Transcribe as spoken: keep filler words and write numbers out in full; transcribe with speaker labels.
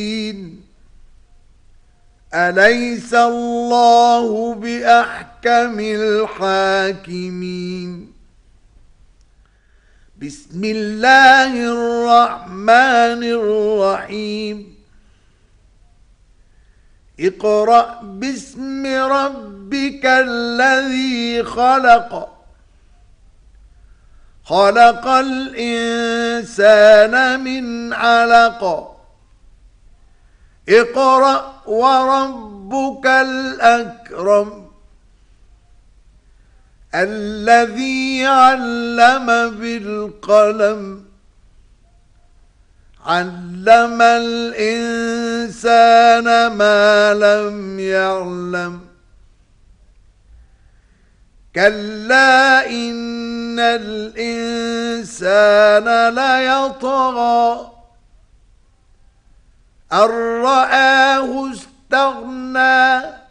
Speaker 1: أليس الله بأحكم الحاكمين. بسم الله الرحمن الرحيم. اقرأ باسم ربك الذي خلق خلق الإنسان من علق اقرأ وربك الأكرم الذي علم بالقلم علم الإنسان ما لم يعلم كلا إن الإنسان ليطغى أن رآه استغنى